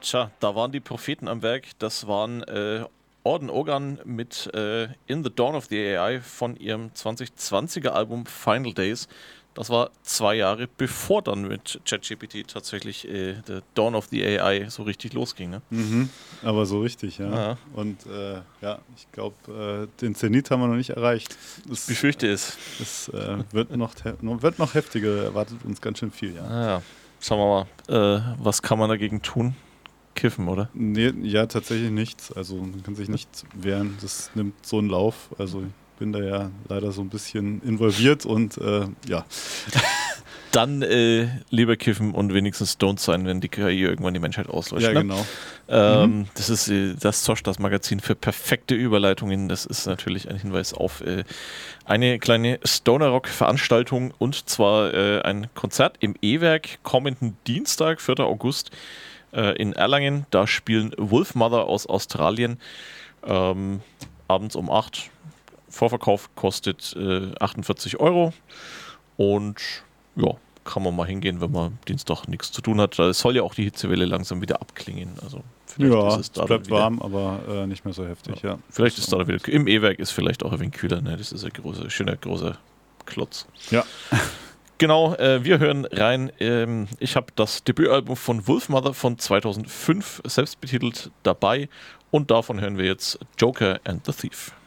Tja, da waren die Propheten am Werk. Das waren Orden Ogan mit In the Dawn of the AI von ihrem 2020er Album Final Days. Das war 2 Jahre bevor dann mit ChatGPT tatsächlich The Dawn of the AI so richtig losging. Ne? Mhm, aber so richtig, ja. Ja. Und ich glaube, den Zenit haben wir noch nicht erreicht. Ich befürchte es. Es wird noch heftiger, erwartet uns ganz schön viel, ja. Ja. Schauen wir mal, was kann man dagegen tun? Kiffen, oder? Nee, ja, tatsächlich nichts. Also man kann sich nicht wehren. Das nimmt so einen Lauf. Also ich bin da ja leider so ein bisschen involviert und ja. Dann lieber kiffen und wenigstens stoned sein, wenn die KI irgendwann die Menschheit auslöscht. Ja, ne? genau. Das ist das Zosch, das Magazin für perfekte Überleitungen. Das ist natürlich ein Hinweis auf eine kleine Stoner-Rock-Veranstaltung und zwar ein Konzert im E-Werk kommenden Dienstag, 4. August in Erlangen. Da spielen Wolfmother aus Australien abends um 8. Vorverkauf kostet 48 € und ja, kann man mal hingehen, wenn man Dienstag nichts zu tun hat. Es soll ja auch die Hitzewelle langsam wieder abklingen. Also ja, es bleibt warm, aber nicht mehr so heftig. Ja. Vielleicht ist da wieder, im E-Werk ist vielleicht auch ein wenig kühler. Ne? Das ist ein schöner, großer Klotz. Ja. Genau, wir hören rein. Ich habe das Debütalbum von Wolfmother von 2005 selbst betitelt dabei und davon hören wir jetzt Joker and the Thief.